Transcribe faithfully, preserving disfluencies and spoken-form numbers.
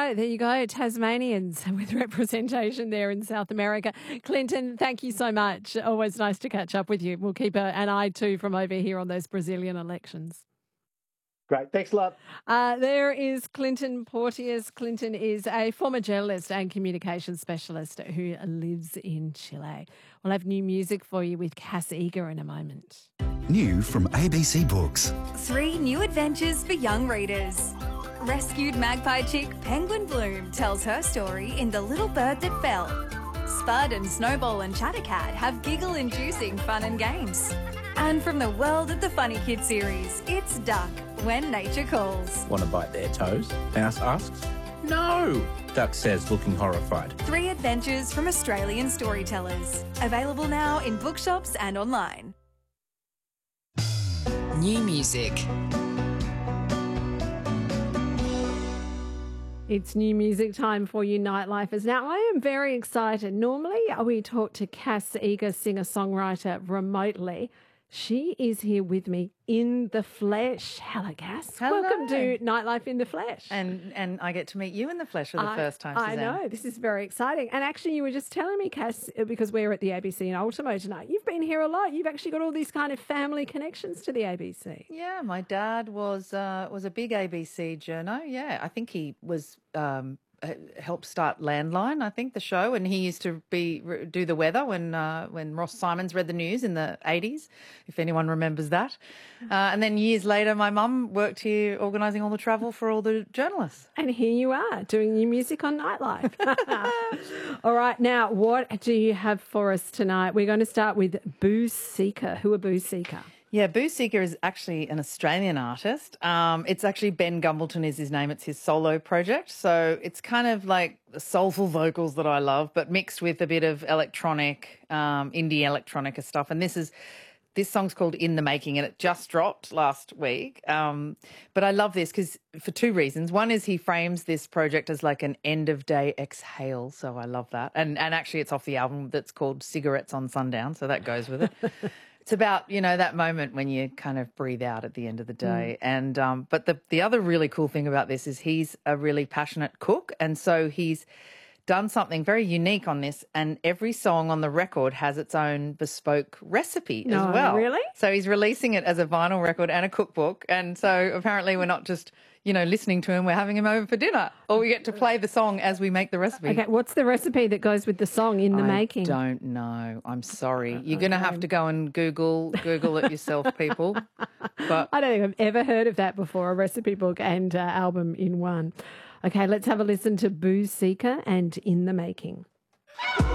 go. There you go. Tasmanians with representation there in South America. Clinton, thank you so much. Always nice to catch up with you. We'll keep a, an eye too from over here on those Brazilian elections. Great. Thanks a lot. Uh, there is Clinton Porteous. Clinton is a former journalist and communications specialist who lives in Chile. We'll have new music for you with Cass Eager in a moment. New from A B C Books. Three new adventures for young readers. Rescued magpie chick Penguin Bloom tells her story in The Little Bird That Fell. Spud and Snowball and Chattercat have giggle-inducing fun and games. And from the world of the Funny Kid series, it's Duck, When Nature Calls. Want to bite their toes? Mouse asks. No, Duck says, looking horrified. Three adventures from Australian storytellers. Available now in bookshops and online. New music. It's new music time for you Nightlifers. Now, I am very excited. Normally, we talk to Cass Eager, singer-songwriter, remotely. She is here with me in the flesh. Hello, Cass. Hello. Welcome to Nightlife in the Flesh. And and I get to meet you in the flesh for the I, first time, I Suzanne. know. This is very exciting. And actually, you were just telling me, Cass, because we're at the A B C in Ultimo tonight, you've been here a lot. You've actually got all these kind of family connections to the A B C. Yeah, my dad was uh, was a big A B C journo. Yeah, I think he was um, helped start Landline, I think, the show, and he used to be do the weather when uh, when Ross Simons read the news in the eighties, if anyone remembers that. Uh, and then years later, my mum worked here organising all the travel for all the journalists. And here you are, doing new music on Nightlife. All right, now, what do you have for us tonight? We're going to start with Boo Seeker. Who are Boo Seeker? Yeah, Boo Seeker is actually an Australian artist. Um, it's actually Ben Gumbleton is his name. It's his solo project. So it's kind of like the soulful vocals that I love, but mixed with a bit of electronic, um, indie electronica stuff. And this is this song's called In the Making, and it just dropped last week. Um, but I love this because for two reasons. One is he frames this project as like an end-of-day exhale, so I love that. And and actually it's off the album that's called Cigarettes on Sundown, so that goes with it. It's about, you know, that moment when you kind of breathe out at the end of the day. Mm. And um, but the the other really cool thing about this is he's a really passionate cook, and so he's done something very unique on this, and every song on the record has its own bespoke recipe no, as well. Really? So he's releasing it as a vinyl record and a cookbook, and so apparently we're not just, you know, listening to him, we're having him over for dinner, or we get to play the song as we make the recipe. Okay, what's the recipe that goes with the song In the I Making? I don't know. I'm sorry. You're going to have to go and Google Google it yourself, people. But I don't think I've ever heard of that before, a recipe book and uh, album in one. Okay, let's have a listen to Boo Seeker and In the Making.